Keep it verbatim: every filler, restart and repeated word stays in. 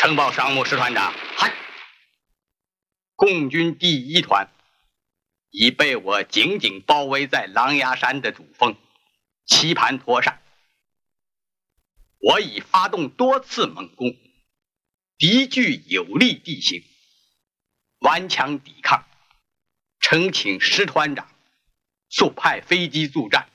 呈报商务师团长。 嗨， 共军第一团已被我紧紧包围在狼牙山的主峰，棋盘托上。我已发动多次猛攻，敌据有利地形，顽强抵抗。诚请师团长速派飞机助战。